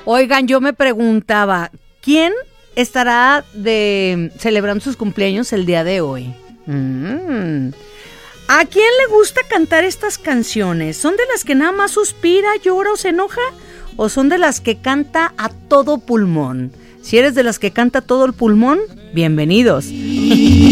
Oigan, yo me preguntaba, ¿quién estará celebrando sus cumpleaños el día de hoy? ¿A quién le gusta cantar estas canciones? ¿Son de las que nada más suspira, llora o se enoja? ¿O son de las que canta a todo pulmón? Si eres de las que canta a todo el pulmón, bienvenidos.